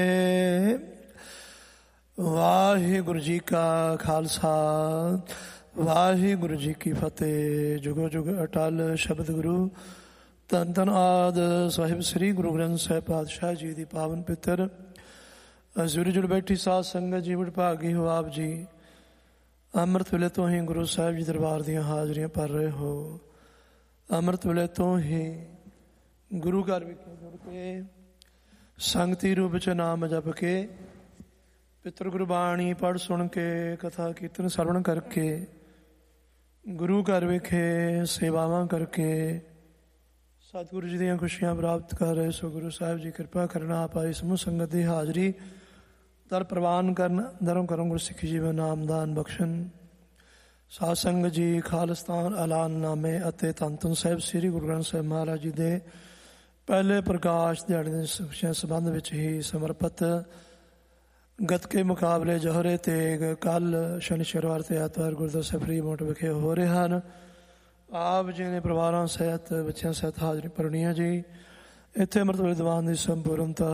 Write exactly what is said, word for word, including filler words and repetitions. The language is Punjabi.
ਵਾਹਿਗੁਰੂ ਜੀ ਕਾ ਖਾਲਸਾ ਵਾਹਿਗੁਰੂ ਜੀ ਕੀ ਫਤਿਹ। ਜੁਗੋ ਜੁਗ ਅਟਲ ਸ਼ਬਦ ਗੁਰੂ ਧੰਨ ਧੰਨ ਆਦ ਸਾਹਿਬ ਸ੍ਰੀ ਗੁਰੂ ਗ੍ਰੰਥ ਸਾਹਿਬ ਪਾਤਸ਼ਾਹ ਜੀ ਦੀ ਪਾਵਨ ਪਿੱਤਰ ਜੁੜ ਜੁੜ ਬੈਠੀ ਸਾਧ ਸੰਗਤ ਜੀ ਵਡਭਾਗੀ ਹੋ ਆਪ ਜੀ। ਅੰਮ੍ਰਿਤ ਵੇਲੇ ਤੋਂ ਹੀ ਗੁਰੂ ਸਾਹਿਬ ਜੀ ਦਰਬਾਰ ਦੀਆਂ ਹਾਜ਼ਰੀਆਂ ਭਰ ਰਹੇ ਹੋ। ਅੰਮ੍ਰਿਤ ਵੇਲੇ ਤੋਂ ਹੀ ਗੁਰੂ ਘਰ ਵਿਖੇ ਜੁੜ ਕੇ ਸੰਗਤੀ ਰੂਪ ਚ ਨਾਮ ਜਪ ਕੇ ਪਿੱਤਰ ਗੁਰਬਾਣੀ ਪੜ੍ਹ ਸੁਣ ਕੇ ਕਥਾ ਕੀਰਤਨ ਸਰਵਣ ਕਰਕੇ ਗੁਰੂ ਘਰ ਵਿਖੇ ਸੇਵਾਵਾਂ ਕਰਕੇ ਸਤਿਗੁਰੂ ਜੀ ਦੀਆਂ ਖੁਸ਼ੀਆਂ ਪ੍ਰਾਪਤ ਕਰ ਰਹੇ ਸੋ ਗੁਰੂ ਸਾਹਿਬ ਜੀ ਕਿਰਪਾ ਕਰਨਾ ਪਾਈ ਸਮੂਹ ਸੰਗਤ ਦੀ ਹਾਜ਼ਰੀ ਦਰ ਪ੍ਰਵਾਨ ਕਰਨ ਦਰੋਂ ਕਰੋ ਗੁਰਸਿੱਖੀ ਜੀਵਨ ਨਾਮਦਾਨ ਬਖਸ਼ਣ। ਸਾਧ ਸੰਗਤ ਜੀ ਖਾਲਿਸਤਾਨ ਐਲਾਨਨਾਮੇ ਅਤੇ ਧੰਨ ਧੰਨ ਸਾਹਿਬ ਸ੍ਰੀ ਗੁਰੂ ਗ੍ਰੰਥ ਸਾਹਿਬ ਮਹਾਰਾਜ ਜੀ ਦੇ ਪਹਿਲੇ ਪ੍ਰਕਾਸ਼ ਦਿਹਾੜੇ ਦੇ ਖੁਸ਼ੀਆਂ ਸੰਬੰਧ ਵਿੱਚ ਹੀ ਸਮਰਪਿਤ ਗੱਤਕੇ ਮੁਕਾਬਲੇ ਜੋਹਰੇ ਤੇਗ ਕੱਲ੍ਹ ਸ਼ਨੀਚਰਵਾਰ ਤੇ ਐਤਵਾਰ ਗੁਰਦੁਆਰਾ ਸਾਹਿਬ ਫਰੀਮੌਂਟ ਵਿਖੇ ਹੋ ਰਹੇ ਹਨ। ਆਪ ਜੀ ਨੇ ਪਰਿਵਾਰਾਂ ਸਹਿਤ ਬੱਚਿਆਂ ਸਹਿਤ ਹਾਜ਼ਰੀ ਭਰਨੀ ਹੈ ਜੀ। ਇੱਥੇ ਅੰਮ੍ਰਿਤ ਵੇਲੇ ਦੀਵਾਨ ਦੀ ਸੰਪੂਰਨਤਾ